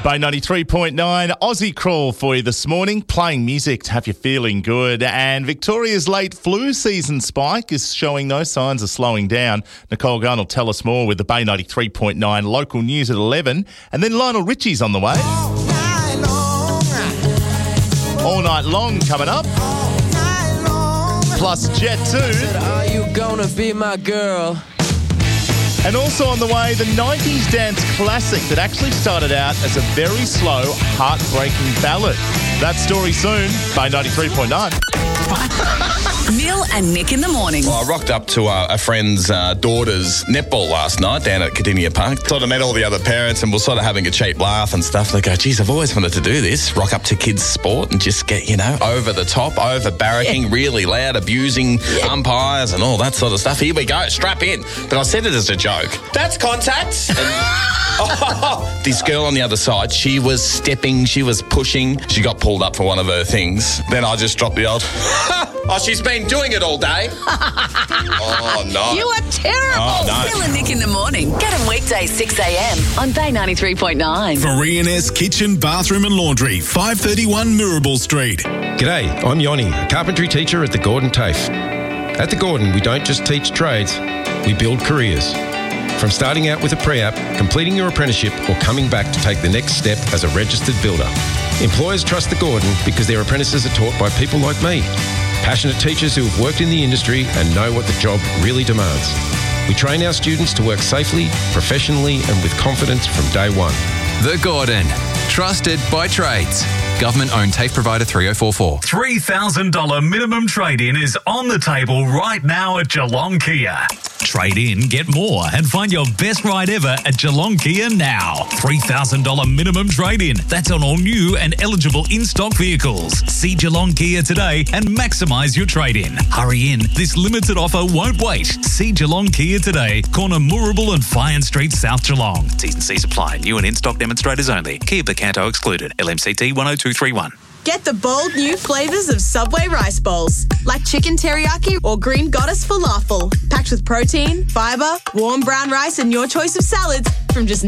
By 93.9, Aussie Crawl for you this morning, playing music to have you feeling good. And Victoria's late flu season spike is showing no signs of slowing down. Nicole Gunn will tell us more with the Bay 93.9 local news at 11. And then Lionel Richie's on the way. All night long coming up. Plus Jet 2. Are you gonna be my girl? And also on the way, the 90s dance classic that actually started out as a very slow, heartbreaking ballad. That story soon, by 93.9. Neil and Nick in the morning. Well, I rocked up to a friend's daughter's netball last night down at Cardinia Park. Sort of met all the other parents and we're sort of having a cheap laugh and stuff. They go, geez, I've always wanted to do this. Rock up to kids' sport and just get, over the top, over-barracking, really loud, abusing umpires and all that sort of stuff. Here we go, strap in. But I said it as a joke. That's contact. And, this girl on the other side, she was stepping, she was pushing. She got pulled up for one of her things. Then I just dropped the old, oh, she's been doing it all day. Oh, no. You are terrible. Oh, no. Neil and Nick in the morning. Get them weekdays 6 a.m. on Bay 93.9. For E&S Kitchen, Bathroom and Laundry, 531 Mirabel Street. G'day, I'm Yoni, a carpentry teacher at the Gordon TAFE. At the Gordon, we don't just teach trades, we build careers. From starting out with a pre-app, completing your apprenticeship or coming back to take the next step as a registered builder. Employers trust the Gordon because their apprentices are taught by people like me. Passionate teachers who have worked in the industry and know what the job really demands. We train our students to work safely, professionally and with confidence from day one. The Gordon. Trusted by trades. Government-owned TAFE provider 3044. $3,000 minimum trade-in is on the table right now at Geelong Kia. Trade in, get more, and find your best ride ever at Geelong Kia now. $3,000 minimum trade-in. That's on all new and eligible in-stock vehicles. See Geelong Kia today and maximise your trade-in. Hurry in. This limited offer won't wait. See Geelong Kia today. Corner Moorabool and Fyan Street, South Geelong. T's and C's apply. New and in-stock demonstrators only. Kia Picanto excluded. LMCT 10231. Get the bold new flavours of Subway rice bowls, like chicken teriyaki or green goddess falafel, packed with protein, fibre, warm brown rice and your choice of salads from just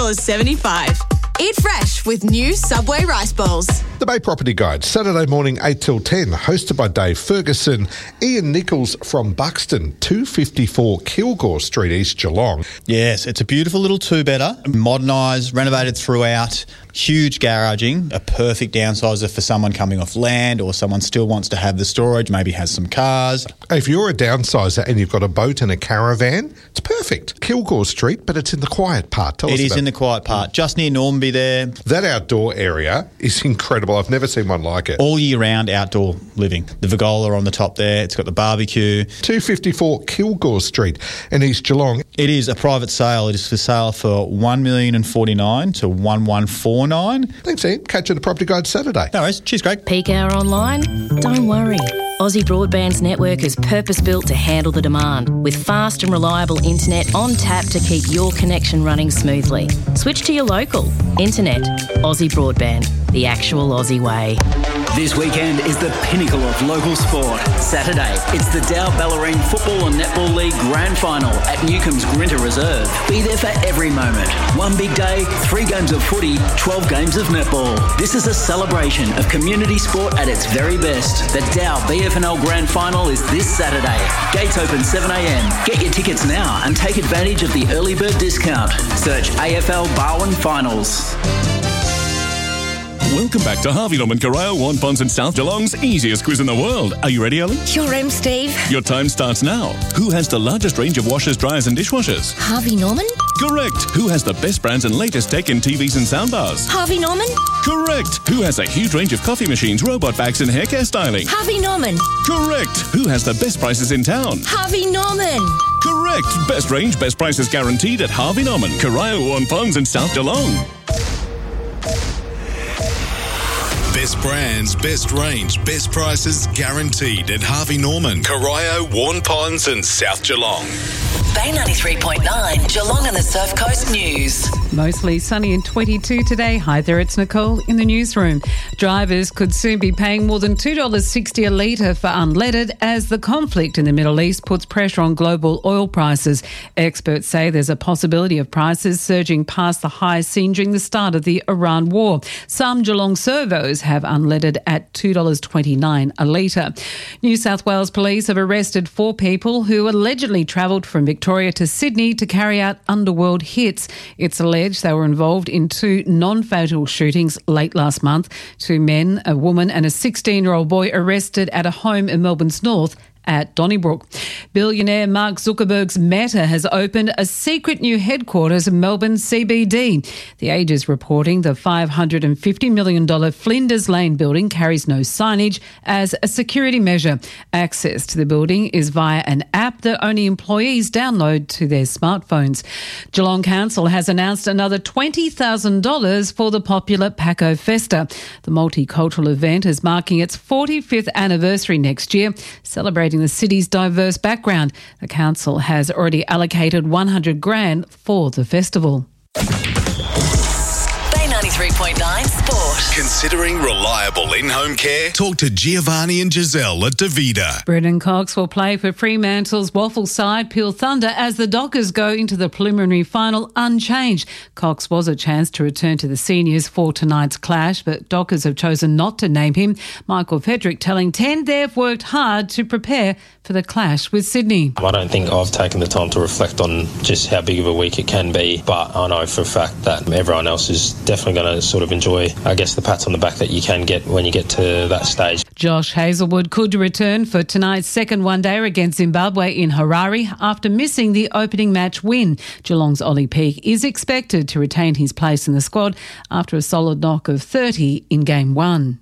$9.75. Eat fresh with new Subway rice bowls. The Bay Property Guide, Saturday morning 8 till 10, hosted by Dave Ferguson. Ian Nichols from Buxton, 254 Kilgore Street, East Geelong. Yes, it's a beautiful little two-bedder, modernised, renovated throughout, huge garaging, a perfect downsizer for someone coming off land or someone still wants to have the storage, maybe has some cars. If you're a downsizer and you've got a boat and a caravan, it's perfect. Kilgore Street, but it's in the quiet part. Tell us about it. It is in the quiet part, just near Normanby there. That outdoor area is incredible. I've never seen one like it. All year round outdoor living. The Vigola on the top there. It's got the barbecue. 254 Kilgore Street in East Geelong. It is a private sale. It is for sale for $1,049,000 to $1,149,000. Thanks, Ian. Catch you on the Property Guide Saturday. No worries. Cheers, Greg. Peak hour online? Don't worry. Aussie Broadband's network is purpose-built to handle the demand, with fast and reliable internet on tap to keep your connection running smoothly. Switch to your local. Internet. Aussie Broadband. The actual Aussie way. This weekend is the pinnacle of local sport. Saturday, it's the Dow Bellarine Football and Netball League Grand Final at Newcomb's Grinta Reserve. Be there for every moment. One big day, 3 games of footy, 12 games of netball. This is a celebration of community sport at its very best. The Dow BFNL Grand Final is this Saturday. Gates open 7 a.m. Get your tickets now and take advantage of the early bird discount. Search AFL Barwon Finals. Welcome back to Harvey Norman Corio, Wanpons and South Geelong's easiest quiz in the world. Are you ready, Ellie? Sure am, Steve. Your time starts now. Who has the largest range of washers, dryers and dishwashers? Harvey Norman? Correct. Who has the best brands and latest tech in TVs and soundbars? Harvey Norman? Correct. Who has a huge range of coffee machines, robot vacs and hair care styling? Harvey Norman? Correct. Who has the best prices in town? Harvey Norman? Correct. Best range, best prices guaranteed at Harvey Norman, Corio, Wanpons and South Geelong. Best brands, best range, best prices guaranteed at Harvey Norman, Corio, Warn Ponds and South Geelong. Bay 93.9, Geelong and the Surf Coast News. Mostly sunny and 22 today. Hi there, it's Nicole in the newsroom. Drivers could soon be paying more than $2.60 a litre for unleaded as the conflict in the Middle East puts pressure on global oil prices. Experts say there's a possibility of prices surging past the highs seen during the start of the Iran war. Some Geelong servos have unleaded at $2.29 a litre. New South Wales Police have arrested 4 people who allegedly travelled from Victoria to Sydney to carry out underworld hits. It's alleged they were involved in 2 non-fatal shootings late last month. 2 men, a woman and a 16-year-old boy arrested at a home in Melbourne's north at Donnybrook. Billionaire Mark Zuckerberg's Meta has opened a secret new headquarters in Melbourne CBD. The Age is reporting the $550 million Flinders Lane building carries no signage as a security measure. Access to the building is via an app that only employees download to their smartphones. Geelong Council has announced another $20,000 for the popular Paco Festa. The multicultural event is marking its 45th anniversary next year, celebrating the city's diverse background. The council has already allocated $100,000 for the festival. Bay 93.9 Sport. Considering reliable in-home care? Talk to Giovanni and Giselle at Davida. Brendan Cox will play for Fremantle's Waffle side Peel Thunder as the Dockers go into the preliminary final unchanged. Cox was a chance to return to the seniors for tonight's clash, but Dockers have chosen not to name him. Michael Fedrick telling 10 they've worked hard to prepare for the clash with Sydney. I don't think I've taken the time to reflect on just how big of a week it can be, but I know for a fact that everyone else is definitely going to sort of enjoy, I guess, the pats on the back that you can get when you get to that stage. Josh Hazelwood could return for tonight's second one-day against Zimbabwe in Harare after missing the opening match win. Geelong's Ollie Peake is expected to retain his place in the squad after a solid knock of 30 in Game 1.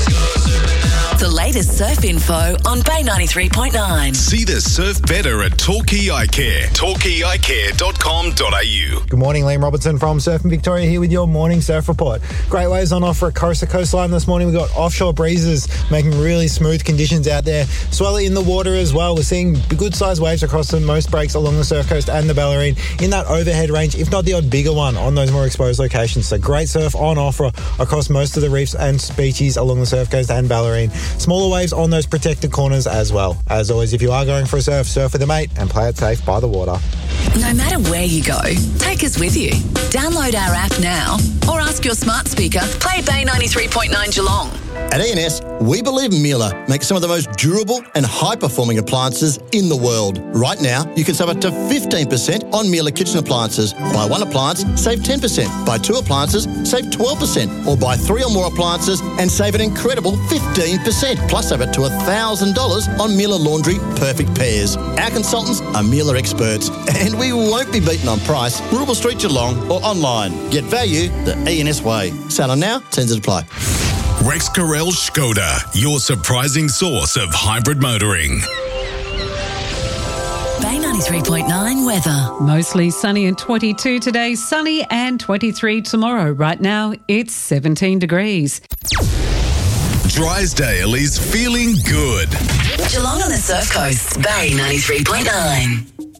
The latest surf info on Bay 93.9. See the surf better at Torquay Eye Care. torquayeyecare.com.au. Good morning, Liam Robertson from Surfing Victoria here with your morning surf report. Great waves on offer at Costa Coastline this morning. We've got offshore breezes making really smooth conditions out there. Swell in the water as well. We're seeing good sized waves across the most breaks along the Surf Coast and the Bellarine in that overhead range, if not the odd bigger one on those more exposed locations. So great surf on offer across most of the reefs and beaches along the Surf Coast and Bellarine. Smaller waves on those protected corners as well. As always, if you are going for a surf with a mate and play it safe by the water. No matter where you go, take us with you. Download our app now or ask your smart speaker, play Bay 93.9 Geelong. At E&S, we believe Miele makes some of the most durable and high-performing appliances in the world. Right now, you can save up to 15% on Miele kitchen appliances. Buy 1 appliance, save 10%. Buy 2 appliances, save 12%. Or buy 3 or more appliances and save an incredible 15%. Plus, save up to $1,000 on Miele Laundry Perfect Pairs. Our consultants are Miele experts, and we won't be beaten on price. Rural Street Geelong or online. Get value the E&S way. Selling now, terms apply. Rex Carrell Skoda, your surprising source of hybrid motoring. Bay 93.9 weather. Mostly sunny and 22 today, sunny and 23 tomorrow. Right now, it's 17 degrees. Drysdale is feeling good. Geelong on the Surf Coast, Bay 93.9.